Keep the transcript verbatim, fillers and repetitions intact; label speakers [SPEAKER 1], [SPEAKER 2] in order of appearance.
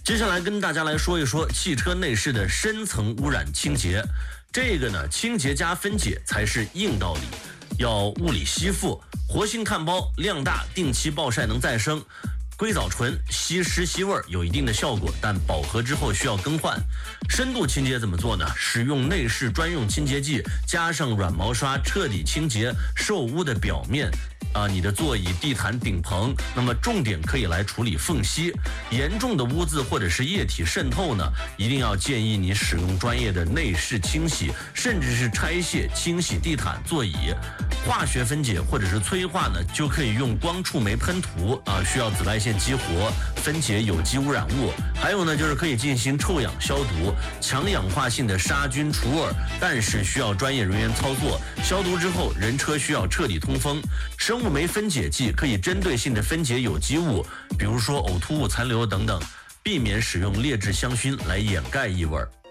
[SPEAKER 1] 接下来跟大家来说一说汽车内饰的深层污染清洁。这个呢，清洁加分解才是硬道理，要物理吸附，活性炭包量大，定期暴晒能再生。硅藻醇吸湿吸味有一定的效果，但饱和之后需要更换。深度清洁怎么做呢？使用内饰专用清洁剂，加上软毛刷，彻底清洁受污的表面。啊，你的座椅、地毯、顶棚，那么重点可以来处理缝隙。严重的污渍或者是液体渗透呢，一定要建议你使用专业的内饰清洗，甚至是拆卸清洗地毯、座椅。化学分解或者是催化呢，就可以用光触媒喷涂啊，需要紫外线激活，分解有机污染物。还有呢，就是可以进行臭氧消毒，强氧化性的杀菌除味，但是需要专业人员操作。消毒之后，人车需要彻底通风。生物酶分解剂可以针对性的分解有机物，比如说呕吐物残留等等，避免使用劣质香薰来掩盖异味。